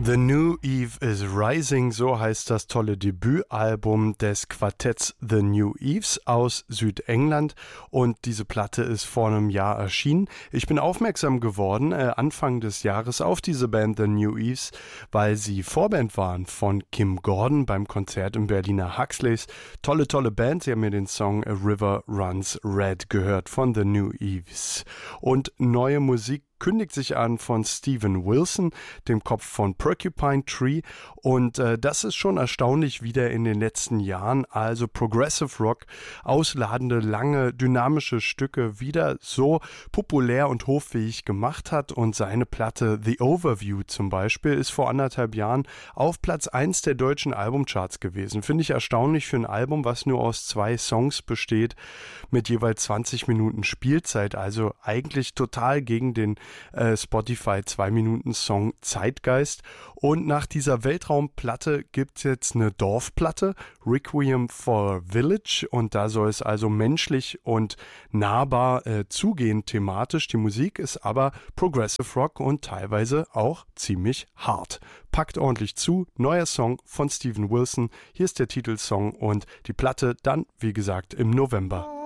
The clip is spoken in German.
The New Eve is Rising, so heißt das tolle Debütalbum des Quartetts The New Eves aus Südengland, und diese Platte ist vor einem Jahr erschienen. Ich bin aufmerksam geworden Anfang des Jahres auf diese Band The New Eves, weil sie Vorband waren von Kim Gordon beim Konzert im Berliner Huxleys. Tolle Band. Sie haben mir den Song A River Runs Red gehört von The New Eves. Und neue Musik kündigt sich an von Steven Wilson, dem Kopf von Porcupine Tree, und das ist schon erstaunlich wieder in den letzten Jahren, also Progressive Rock, ausladende, lange, dynamische Stücke wieder so populär und hoffähig gemacht hat, und seine Platte The Overview zum Beispiel ist vor 1,5 Jahren auf Platz 1 der deutschen Albumcharts gewesen. Finde ich erstaunlich für ein Album, was nur aus 2 Songs besteht, mit jeweils 20 Minuten Spielzeit, also eigentlich total gegen den Spotify 2-Minuten-Song Zeitgeist. Und nach dieser Weltraumplatte gibt es jetzt eine Dorfplatte, Requiem for a Village, und da soll es also menschlich und nahbar zugehen thematisch. Die Musik ist aber Progressive Rock und teilweise auch ziemlich hart. Packt ordentlich zu, neuer Song von Steven Wilson, hier ist der Titelsong und die Platte dann, wie gesagt, im November.